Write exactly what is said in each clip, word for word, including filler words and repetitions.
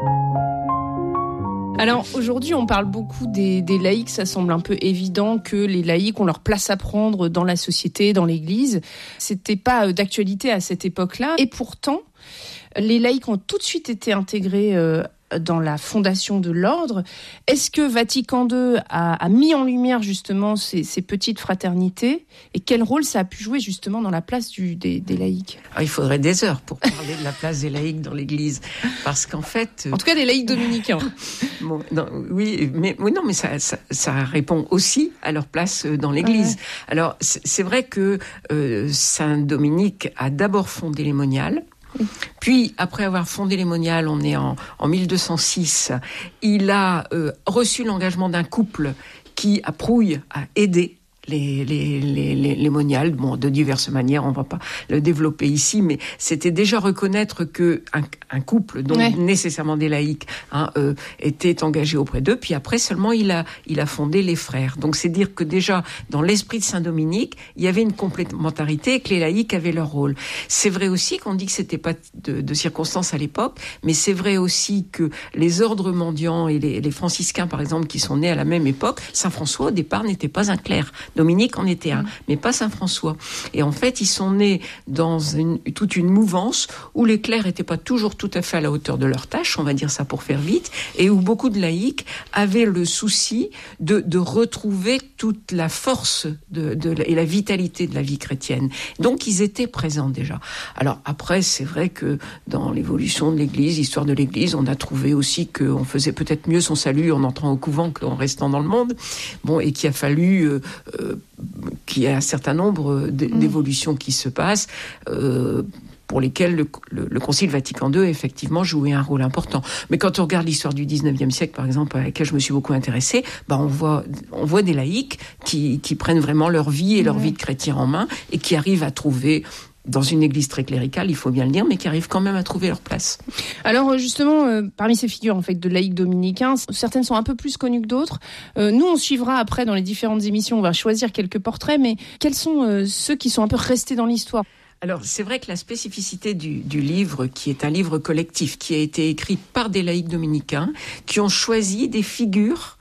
Alors aujourd'hui, on parle beaucoup des, des laïcs. Ça semble un peu évident que les laïcs ont leur place à prendre dans la société, dans l'Église. C'était pas d'actualité à cette époque-là. Et pourtant, les laïcs ont tout de suite été intégrés euh, dans la fondation de l'ordre. Est-ce que Vatican deux a, a mis en lumière justement ces, ces petites fraternités et quel rôle ça a pu jouer justement dans la place du, des, des laïcs ? Alors, il faudrait des heures pour parler de la place des laïcs dans l'Église, parce qu'en fait, en tout cas des laïcs dominicains. Bon, non, oui, mais oui, non, mais ça, ça, ça répond aussi à leur place dans l'Église. Ouais. Alors c'est, c'est vrai que euh, Saint Dominique a d'abord fondé les moniales. Puis, après avoir fondé les moniales, on est en, en mille deux cent six, il a euh, reçu l'engagement d'un couple qui, à Prouille, a aidé les, les, les, les, les moniales, bon, de diverses manières, on ne va pas le développer ici, mais c'était déjà reconnaître qu'un un couple, donc ouais. nécessairement des laïcs, hein, euh, était engagé auprès d'eux, puis après seulement il a, il a fondé les frères. Donc c'est dire que déjà, dans l'esprit de Saint-Dominique, il y avait une complémentarité et que les laïcs avaient leur rôle. C'est vrai aussi qu'on dit que c'était pas de, de circonstance à l'époque, mais c'est vrai aussi que les ordres mendiants et les, les franciscains, par exemple, qui sont nés à la même époque, Saint-François, au départ, n'était pas un clerc. Dominique en était un, mmh. mais pas Saint-François. Et en fait, ils sont nés dans une, toute une mouvance où les clercs n'étaient pas toujours tout à fait à la hauteur de leur tâche, on va dire ça pour faire vite, et où beaucoup de laïcs avaient le souci de, de retrouver toute la force de, de, et la vitalité de la vie chrétienne. Donc, ils étaient présents déjà. Alors après, c'est vrai que dans l'évolution de l'Église, l'histoire de l'Église, on a trouvé aussi qu'on faisait peut-être mieux son salut en entrant au couvent qu'en restant dans le monde. Bon, et qu'il a fallu... Euh, Euh, qu'il y a un certain nombre d'évolutions qui se passent, euh, pour lesquelles le, le, le Concile Vatican deux a effectivement joué un rôle important. Mais quand on regarde l'histoire du dix-neuvième siècle, par exemple, à laquelle je me suis beaucoup intéressée, bah on voit, on voit des laïcs qui, qui prennent vraiment leur vie et leur vie de chrétien en main et qui arrivent à trouver... dans une église très cléricale, il faut bien le dire, mais qui arrivent quand même à trouver leur place. Alors justement, euh, parmi ces figures en fait de laïcs dominicains, certaines sont un peu plus connues que d'autres. Euh, nous, on suivra après dans les différentes émissions, on va choisir quelques portraits, mais quels sont euh, ceux qui sont un peu restés dans l'histoire ? Alors, c'est vrai que la spécificité du, du livre, qui est un livre collectif, qui a été écrit par des laïcs dominicains, qui ont choisi des figures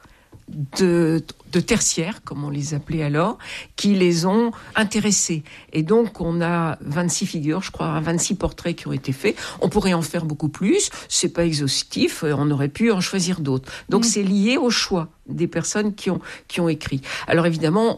de, de tertiaires, comme on les appelait alors, qui les ont intéressés. Et donc, on a vingt-six figures, je crois, vingt-six portraits qui ont été faits. On pourrait en faire beaucoup plus. C'est pas exhaustif. On aurait pu en choisir d'autres. Donc, mmh. c'est lié au choix des personnes qui ont, qui ont écrit. Alors, évidemment,